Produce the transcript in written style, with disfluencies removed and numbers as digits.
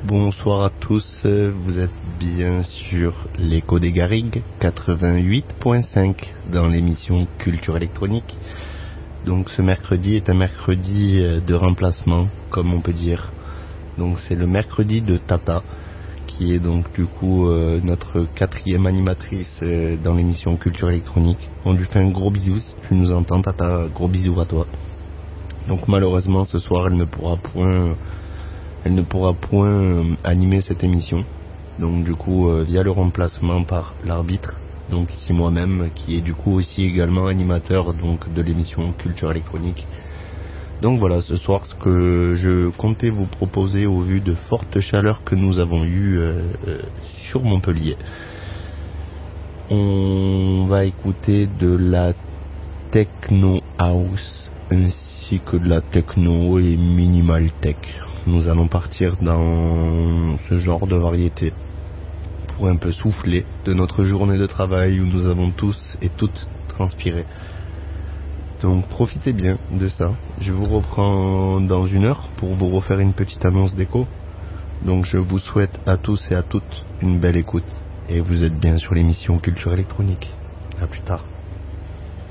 Bonsoir à tous, vous êtes bien sur l'écho des Garrigues 88.5 dans l'émission Culture électronique. Donc ce mercredi est un mercredi de remplacement, comme on peut dire. Donc c'est le mercredi de Tata, qui est donc du coup notre quatrième animatrice dans l'émission Culture électronique. On lui fait un gros bisou si tu nous entends, Tata, gros bisou à toi. Donc malheureusement ce soir elle ne pourra point animer cette émission. Donc du coup via le remplacement par l'arbitre, donc ici moi-même, qui est du coup aussi également animateur donc de l'émission Culture électronique. Donc voilà, ce soir ce que je comptais vous proposer au vu de fortes chaleurs que nous avons eues sur Montpellier. On va écouter de la techno house ainsi que de la techno et minimal tech. Nous allons partir dans ce genre de variété pour un peu souffler de notre journée de travail où nous avons tous et toutes transpiré. Donc profitez bien de ça. Je vous reprends dans une heure pour vous refaire une petite annonce d'écho. Donc je vous souhaite à tous et à toutes une belle écoute. Et vous êtes bien sur l'émission Culture électronique. À plus tard.